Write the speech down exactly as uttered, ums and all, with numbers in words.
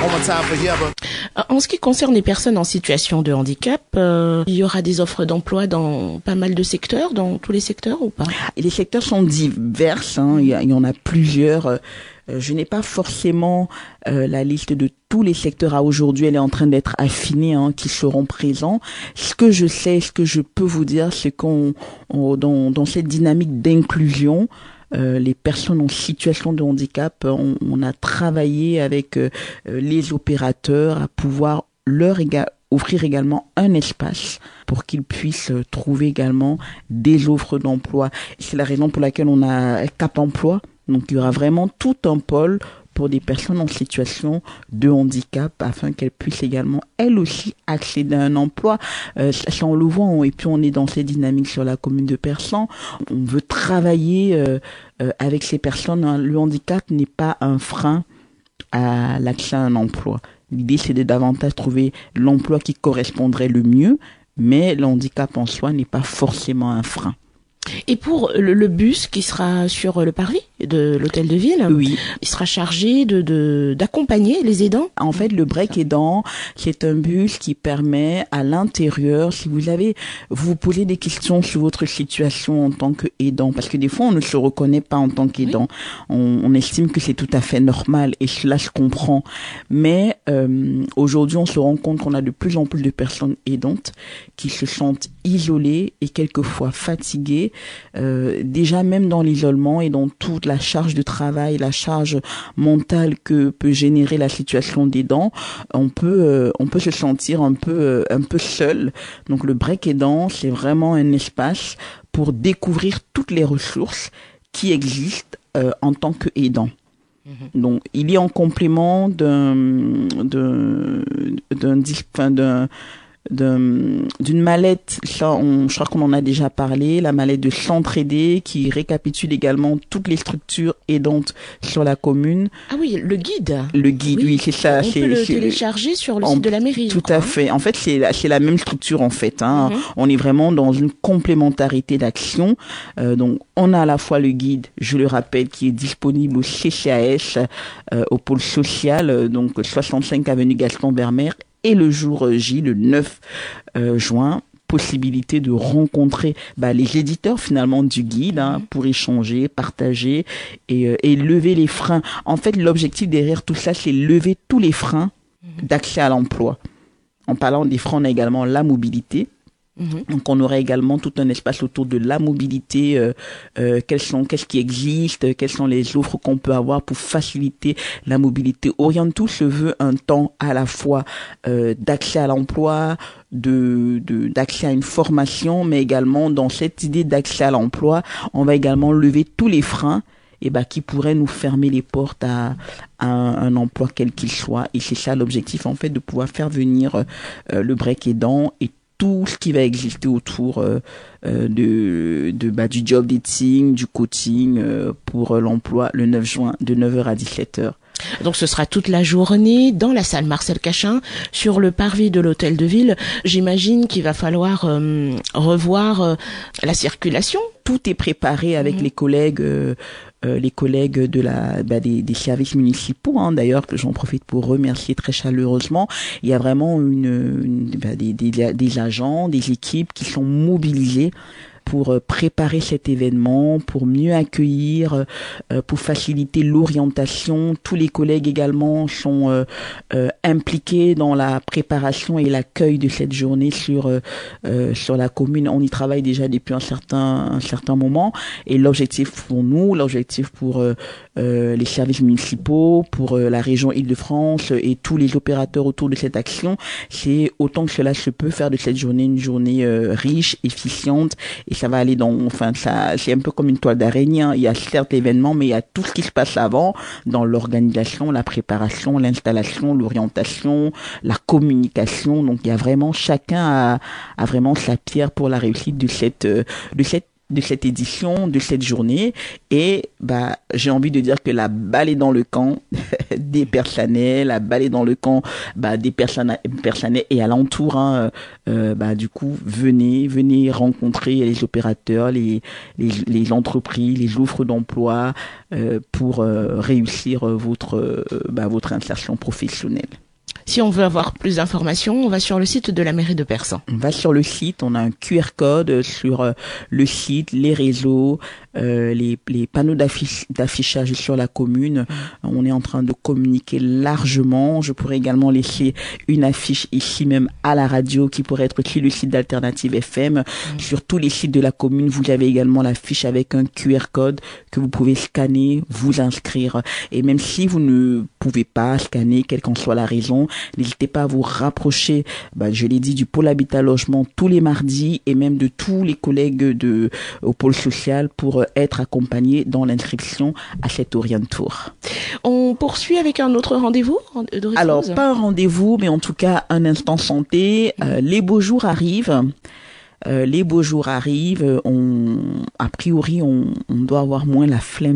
En ce qui concerne les personnes en situation de handicap, euh, il y aura des offres d'emploi dans pas mal de secteurs, dans tous les secteurs ou pas? Et les secteurs sont divers, hein. il, y a, il y en a plusieurs. Euh, je n'ai pas forcément euh, la liste de tous les secteurs à aujourd'hui, elle est en train d'être affinée, hein, qui seront présents. Ce que je sais, ce que je peux vous dire, c'est qu'on on, dans, dans cette dynamique d'inclusion, Euh, les personnes en situation de handicap, on, on a travaillé avec euh, les opérateurs à pouvoir leur éga- offrir également un espace pour qu'ils puissent euh, trouver également des offres d'emploi. C'est la raison pour laquelle on a Cap Emploi. Donc il y aura vraiment tout un pôle pour des personnes en situation de handicap afin qu'elles puissent également, elles aussi, accéder à un emploi. Euh, ça, ça, on le voit, on, et puis on est dans ces dynamiques sur la commune de Persan. On veut travailler euh, euh, avec ces personnes. Hein. Le handicap n'est pas un frein à l'accès à un emploi. L'idée, c'est de davantage trouver l'emploi qui correspondrait le mieux, mais le handicap en soi n'est pas forcément un frein. Et pour le, le bus qui sera sur le parvis de l'hôtel de ville, oui, il sera chargé de, de d'accompagner les aidants. En fait, le break aidant, c'est un bus qui permet à l'intérieur, si vous avez, vous vous posez des questions sur votre situation en tant qu'aidant, parce que des fois on ne se reconnaît pas en tant qu'aidant. Oui. On, on estime que c'est tout à fait normal et cela se comprend. Mais euh, aujourd'hui, on se rend compte qu'on a de plus en plus de personnes aidantes qui se sentent isolées et quelquefois fatiguées. Euh, déjà même dans l'isolement et dans toute la charge de travail, la charge mentale que peut générer la situation des dents, on peut euh, on peut se sentir un peu euh, un peu seul. Donc le break aidant, c'est vraiment un espace pour découvrir toutes les ressources qui existent euh, en tant qu'aidant. Donc il est en complément d'un d'un d'un, d'un, d'un D'un, d'une mallette, ça on, je crois qu'on en a déjà parlé, la mallette de s'entraider qui récapitule également toutes les structures aidantes sur la commune. Ah oui, le guide. Le guide, oui, oui c'est ça. On c'est, peut le c'est, télécharger sur le on, site de la mairie. Tout à fait. En fait, c'est la, c'est la même structure en fait. Hein. Mm-hmm. On est vraiment dans une complémentarité d'action. Euh, donc, on a à la fois le guide, je le rappelle, qui est disponible au C C A S, euh, au pôle social, euh, donc soixante-cinq avenue Gaston Bermer. Et le jour J, le neuf euh, juin, possibilité de rencontrer bah, les éditeurs finalement du guide hein, pour échanger, partager et, euh, et lever les freins. En fait, l'objectif derrière tout ça, c'est lever tous les freins d'accès à l'emploi. En parlant des freins, on a également la mobilité. Mmh. Donc on aurait également tout un espace autour de la mobilité, euh, euh, quels sont, qu'est-ce qui existe, quelles sont les offres qu'on peut avoir pour faciliter la mobilité. Orientou se veut un temps à la fois euh, d'accès à l'emploi, de, de d'accès à une formation, mais également dans cette idée d'accès à l'emploi, on va également lever tous les freins et bah qui pourraient nous fermer les portes à, à un, un emploi quel qu'il soit. Et c'est ça l'objectif en fait, de pouvoir faire venir euh, le break aidant et tout ce qui va exister autour euh, de, de bah, du job dating, du coaching euh, pour euh, l'emploi le neuf juin de neuf heures à dix-sept heures. Donc ce sera toute la journée dans la salle Marcel Cachin sur le parvis de l'hôtel de ville. J'imagine qu'il va falloir euh, revoir euh, la circulation. Tout est préparé avec mmh. les collègues euh, euh, les collègues de la bah, des, des services municipaux hein, d'ailleurs, que j'en profite pour remercier très chaleureusement. Il y a vraiment une, une bah, des, des des agents, des équipes qui sont mobilisées pour préparer cet événement, pour mieux accueillir, euh, pour faciliter l'orientation. Tous les collègues également sont euh, euh, impliqués dans la préparation et l'accueil de cette journée sur euh, sur la commune. On y travaille déjà depuis un certain un certain moment et l'objectif pour nous, l'objectif pour euh, euh, les services municipaux, pour euh, la région Île-de-France et tous les opérateurs autour de cette action, c'est autant que cela se peut faire de cette journée une journée euh, riche, efficiente. Et ça va aller dans, enfin, ça, c'est un peu comme une toile d'araignée. Hein. Il y a certes l'événement, mais il y a tout ce qui se passe avant, dans l'organisation, la préparation, l'installation, l'orientation, la communication. Donc, il y a vraiment, chacun a, a vraiment sa pierre pour la réussite de cette, de cette de cette édition, de cette journée. Et bah, j'ai envie de dire que la balle est dans le camp des Persanais, la balle est dans le camp bah, des Persanais, Persanais et alentours. Hein, euh, bah, du coup, venez, venez rencontrer les opérateurs, les, les, les entreprises, les offres d'emploi euh, pour euh, réussir votre, euh, bah, votre insertion professionnelle. Si on veut avoir plus d'informations, on va sur le site de la mairie de Persan. On va sur le site, on a un Q R code sur euh, le site, les réseaux, euh, les, les panneaux d'affiche, d'affichage sur la commune. On est en train de communiquer largement. Je pourrais également laisser une affiche ici même à la radio qui pourrait être sur le site d'Alternative F M. Mmh. Sur tous les sites de la commune, vous avez également l'affiche avec un Q R code que vous pouvez scanner, vous inscrire. Et même si vous ne pouvez pas scanner, quelle qu'en soit la raison, n'hésitez pas à vous rapprocher, bah, je l'ai dit, du pôle habitat logement tous les mardis et même de tous les collègues de, au pôle social pour être accompagnés dans l'inscription à cet Orientour. On poursuit avec un autre rendez-vous, Doris Alors, Rose. pas un rendez-vous, mais en tout cas un instant santé. Euh, les beaux jours arrivent. Euh, les beaux jours arrivent. On, a priori, on, on doit avoir moins la flemme